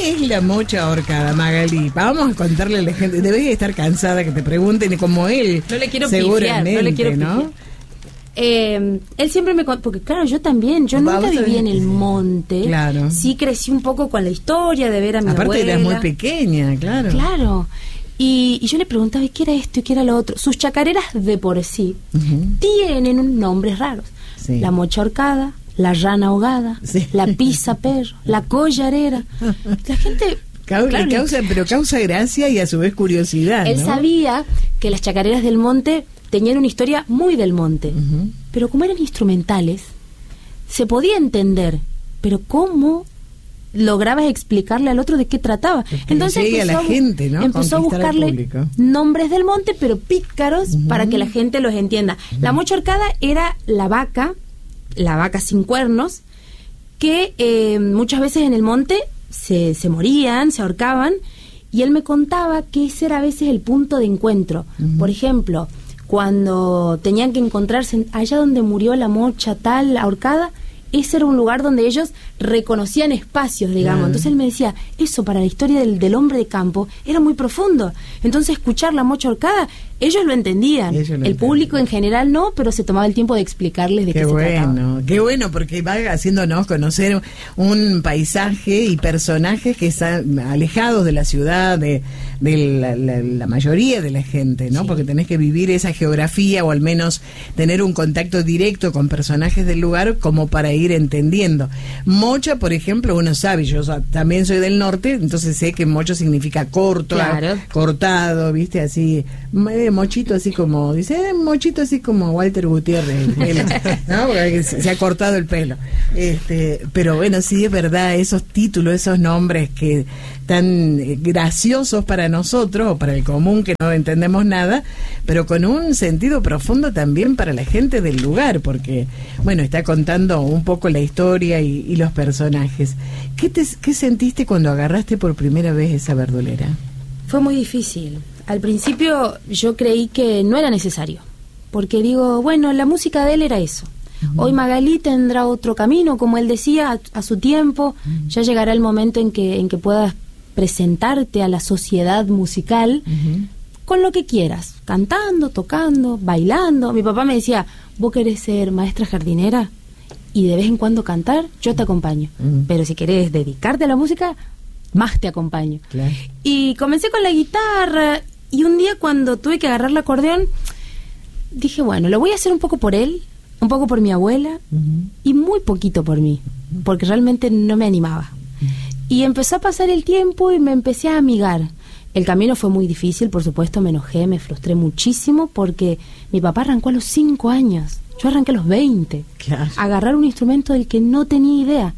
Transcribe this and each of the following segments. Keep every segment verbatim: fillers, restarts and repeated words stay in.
¿Qué es la mocha ahorcada, Magali? Vamos a contarle a la gente. Debes estar cansada que te pregunten como él. No le quiero seguramente, pifiar, no le quiero pifiar. ¿No? Eh, él siempre me... Porque claro, yo también, yo Vamos nunca viví en el monte. Claro. Sí crecí un poco con la historia de ver a mi Aparte abuela. Aparte eras muy pequeña, claro. Claro. Y, y yo le preguntaba, ¿qué era esto y qué era lo otro? Sus chacareras de por sí uh-huh. tienen unos nombres raros. Sí. La mocha ahorcada, la rana ahogada, sí. la pizza perro, la collarera. La gente... Cau- claro, causa, pero causa gracia y a su vez curiosidad, Él ¿no? sabía que las chacareras del monte tenían una historia muy del monte. Uh-huh. Pero como eran instrumentales, se podía entender. Pero ¿cómo lograbas explicarle al otro de qué trataba? Que Entonces empezó, a, la gente, ¿no? empezó a buscarle nombres del monte, pero pícaros, uh-huh. para que la gente los entienda. Uh-huh. La mocha ahorcada era la vaca, la vaca sin cuernos, que eh, muchas veces en el monte se, se morían, se ahorcaban, y él me contaba que ese era a veces el punto de encuentro. Uh-huh. Por ejemplo, cuando tenían que encontrarse allá donde murió la mocha tal ahorcada, ese era un lugar donde ellos reconocían espacios, digamos. Claro. Entonces él me decía, eso para la historia del, del hombre de campo era muy profundo. Entonces escuchar la mocha ahorcada, ellos lo entendían. Ellos lo el entendían. Público en general no, pero se tomaba el tiempo de explicarles de qué, qué se bueno, trataba. Qué bueno, porque va haciéndonos conocer un paisaje y personajes que están alejados de la ciudad, de, de la, la, la mayoría de la gente, ¿no? Sí. Porque tenés que vivir esa geografía o al menos tener un contacto directo con personajes del lugar como para ir entendiendo. Mocha, por ejemplo, uno sabe, yo también soy del norte, entonces sé que mocho significa corto, claro. cortado, viste, así, mochito así como, dice, eh, mochito así como Walter Gutiérrez, el pelo, ¿no? Porque se, se ha cortado el pelo. Este, pero bueno, sí es verdad, esos títulos, esos nombres que tan graciosos para nosotros o para el común que no entendemos nada, pero con un sentido profundo también para la gente del lugar, porque bueno, está contando un poco la historia y, y los personajes. ¿Qué, te, ¿Qué sentiste cuando agarraste por primera vez esa verdulera? Fue muy difícil. Al principio yo creí que no era necesario, porque digo, bueno, la música de él era eso. Uh-huh. Hoy Magalí tendrá otro camino, como él decía, a, a su tiempo. Uh-huh. Ya llegará el momento en que, en que puedas presentarte a la sociedad musical uh-huh. con lo que quieras, cantando, tocando, bailando. Mi papá me decía, ¿vos querés ser maestra jardinera y de vez en cuando cantar? Yo te acompaño. Uh-huh. Pero si querés dedicarte a la música, más te acompaño. Claro. Y comencé con la guitarra, y un día cuando tuve que agarrar el acordeón, dije, bueno, lo voy a hacer un poco por él, un poco por mi abuela, uh-huh. y muy poquito por mí, porque realmente no me animaba. Uh-huh. Y empezó a pasar el tiempo y me empecé a amigar. El camino fue muy difícil, por supuesto, me enojé, me frustré muchísimo, porque mi papá arrancó a los cinco años, yo arranqué a los veinte, claro. a agarrar un instrumento del que no tenía idea.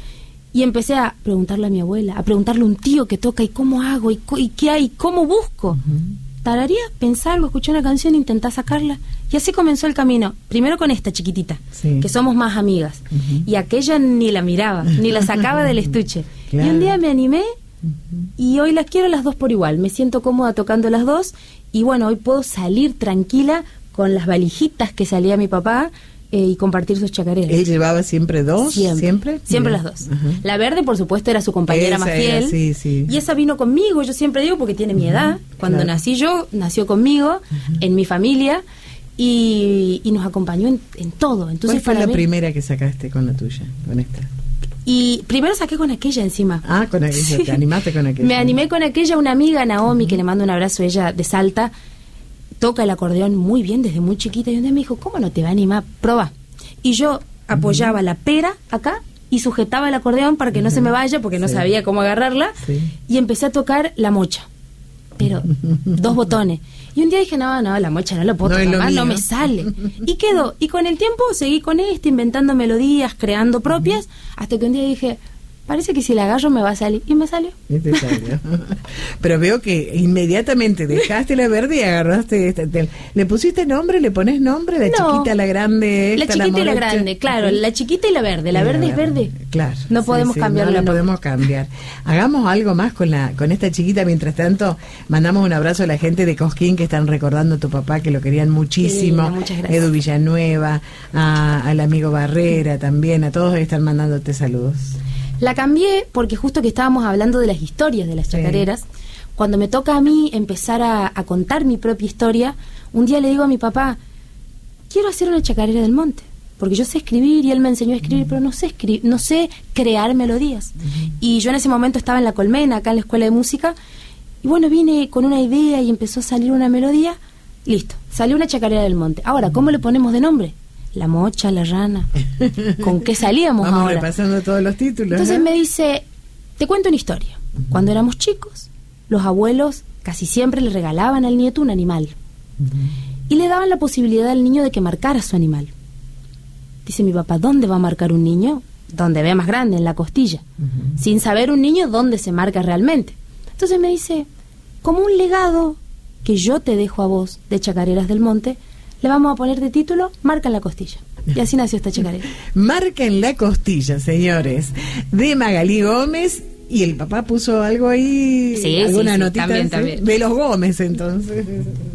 Y empecé a preguntarle a mi abuela, a preguntarle a un tío que toca, ¿y cómo hago? ¿Y, y qué hay? ¿Cómo busco? Uh-huh. Tararía, pensar algo, escuchar una canción, intentar sacarla. Y así comenzó el camino. Primero con esta chiquitita, sí. que somos más amigas. Uh-huh. Y aquella ni la miraba, ni la sacaba del estuche. Claro. Y un día me animé, uh-huh. y hoy las quiero las dos por igual. Me siento cómoda tocando las dos. Y bueno, hoy puedo salir tranquila con las valijitas que salía mi papá, Eh, y compartir sus chacareras. ¿Él llevaba siempre dos? Siempre. Siempre, siempre las dos. Uh-huh. La verde, por supuesto, era su compañera esa más fiel. Era, sí, sí. Y esa vino conmigo, yo siempre digo, porque tiene uh-huh. mi edad. Cuando claro. nací yo, nació conmigo, uh-huh. en mi familia, y, y nos acompañó en, en todo. Entonces, ¿cuál fue para la mí, primera que sacaste con la tuya, con esta? Y primero saqué con aquella encima. Ah, con aquella, sí. Te animaste con aquella. Me animé con aquella, una amiga, Naomi, uh-huh. que le mando un abrazo, ella de Salta, toca el acordeón muy bien desde muy chiquita, y un día me dijo, ¿cómo no te va a animar? Proba. Y yo apoyaba uh-huh. la pera acá y sujetaba el acordeón para que uh-huh. no se me vaya, porque no sí. sabía cómo agarrarla, sí. y empecé a tocar la mocha, pero dos botones. Y un día dije, no, no, la mocha no la puedo no tocar más, no me sale. Y quedó. Y con el tiempo seguí con esto, inventando melodías, creando propias, uh-huh. hasta que un día dije, parece que si la agarro me va a salir. Y me salió. Y te salió. Pero veo que inmediatamente dejaste la verde y agarraste esta. Te, ¿le pusiste nombre? ¿Le pones nombre? ¿La no, chiquita, la grande? Esta, la chiquita la y la grande, claro. ¿Sí? La chiquita y la verde. La, la verde, verde es verde. Claro. No sí, podemos sí, cambiarla. No la no. podemos cambiar. Hagamos algo más con la con esta chiquita. Mientras tanto, mandamos un abrazo a la gente de Cosquín que están recordando a tu papá, que lo querían muchísimo. Sí, muchas gracias. Edu Villanueva, a, al amigo Barrera también. A todos están mandándote saludos. La cambié porque justo que estábamos hablando de las historias de las chacareras, sí. Cuando me toca a mí empezar a, a contar mi propia historia, un día le digo a mi papá, quiero hacer una chacarera del monte, porque yo sé escribir y él me enseñó a escribir, uh-huh. pero no sé escribir, no sé crear melodías. Uh-huh. Y yo en ese momento estaba en la Colmena, acá en la escuela de música, y bueno, vine con una idea y empezó a salir una melodía, listo, salió una chacarera del monte. Ahora, ¿cómo le ponemos de nombre? La Mocha, la Rana. ¿Con qué salíamos Vamos ahora? repasando todos los títulos. Entonces ¿eh? me dice, te cuento una historia. Uh-huh. Cuando éramos chicos, los abuelos casi siempre le regalaban al nieto un animal. Uh-huh. Y le daban la posibilidad al niño de que marcara su animal. Dice mi papá, ¿dónde va a marcar un niño? Donde ve más grande, en la costilla. Uh-huh. Sin saber un niño dónde se marca realmente. Entonces me dice, como un legado que yo te dejo a vos de Chacareras del Monte, le vamos a poner de título Marca en la costilla. Y así nació esta chacarera. Marca en la costilla, señores, de Magalí Gómez. Y el papá puso algo ahí, sí, alguna sí, sí, notita también, ¿sí? también. de los Gómez, entonces.